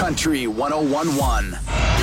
Country 101.1.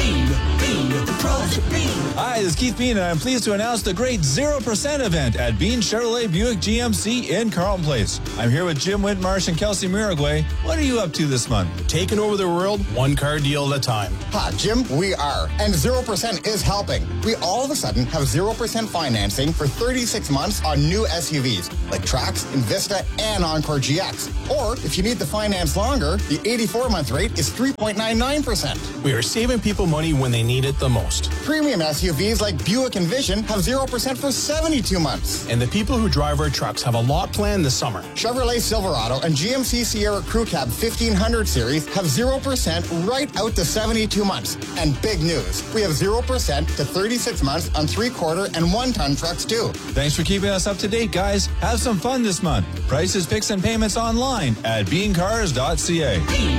Hi, this is Keith Bean, and I'm pleased to announce the great 0% event at Bean Chevrolet Buick GMC in Carlton Place. I'm here with Jim Whitmarsh and Kelsey Miragway. What are you up to this month? Taking over the world, one car deal at a time. Ha, Jim, we are. And 0% is helping. We all of a sudden have 0% financing for 36 months on new SUVs like Trax, Invista, and Encore GX. Or if you need the finance longer, the 84-month rate is 3.99%. We are saving people money when they need it the most. Premium SUVs like Buick Envision have 0% for 72 months. And the people who drive our trucks have a lot planned this summer. Chevrolet Silverado and GMC Sierra Crew Cab 1500 series have 0% right out to 72 months. And big news, we have 0% to 36 months on 3/4 and 1-ton trucks too. Thanks for keeping us up to date, guys. Have some fun this month. Prices, picks, and payments online at beancars.ca.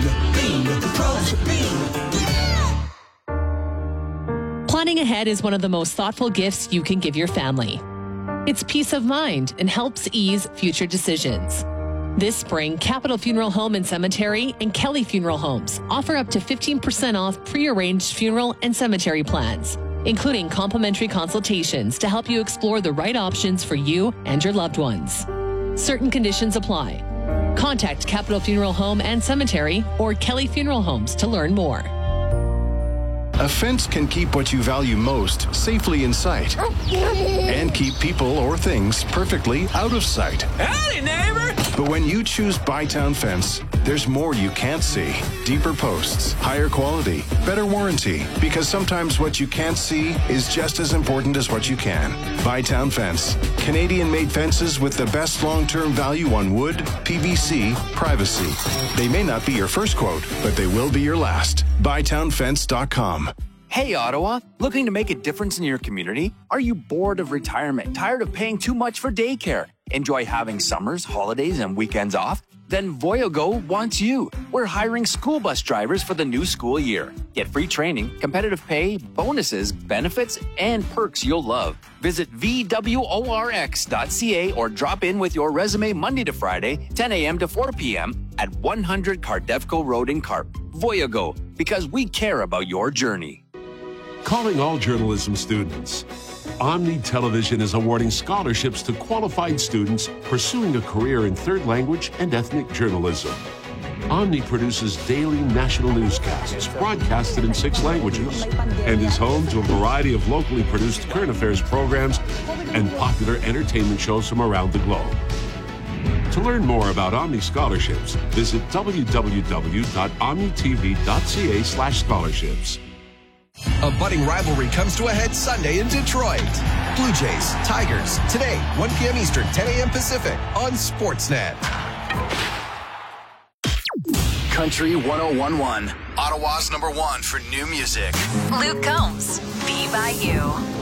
Planning ahead is one of the most thoughtful gifts you can give your family. It's peace of mind and helps ease future decisions. This spring, Capital Funeral Home and Cemetery and Kelly Funeral Homes offer up to 15% off pre-arranged funeral and cemetery plans, including complimentary consultations to help you explore the right options for you and your loved ones. Certain conditions apply. Contact Capital Funeral Home and Cemetery or Kelly Funeral Homes to learn more. A fence can keep what you value most safely in sight and keep people or things perfectly out of sight. Howdy, neighbor! But when you choose Bytown Fence, there's more you can't see. Deeper posts, higher quality, better warranty. Because sometimes what you can't see is just as important as what you can. Bytown Fence. Canadian-made fences with the best long-term value on wood, PVC, privacy. They may not be your first quote, but they will be your last. BytownFence.com. Hey, Ottawa, looking to make a difference in your community? Are you bored of retirement, tired of paying too much for daycare? Enjoy having summers, holidays, and weekends off? Then Voyago wants you. We're hiring school bus drivers for the new school year. Get free training, competitive pay, bonuses, benefits, and perks you'll love. Visit VWORX.ca or drop in with your resume Monday to Friday, 10 a.m. to 4 p.m. at 100 Cardevco Road in Carp. Voyago, because we care about your journey. Calling all journalism students. Omni Television is awarding scholarships to qualified students pursuing a career in third language and ethnic journalism. Omni produces daily national newscasts broadcasted in 6 languages and is home to a variety of locally produced current affairs programs and popular entertainment shows from around the globe. To learn more about Omni scholarships, visit www.omnitv.ca/scholarships. A budding rivalry comes to a head Sunday in Detroit. Blue Jays, Tigers, today, 1 p.m. Eastern, 10 a.m. Pacific on Sportsnet. Country 101.1. Ottawa's #1 for new music. Luke Combs, Be By You.